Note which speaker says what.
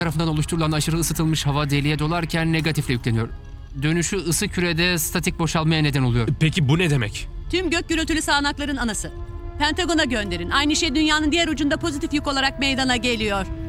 Speaker 1: tarafından oluşturulan aşırı ısıtılmış hava deliğe dolarken negatifle yükleniyor. Dönüşü ısı kürede statik boşalmaya neden oluyor.
Speaker 2: Peki bu ne demek?
Speaker 3: Tüm gök gürültülü sağanakların anası. Pentagon'a gönderin. Aynı şey dünyanın diğer ucunda pozitif yük olarak meydana geliyor.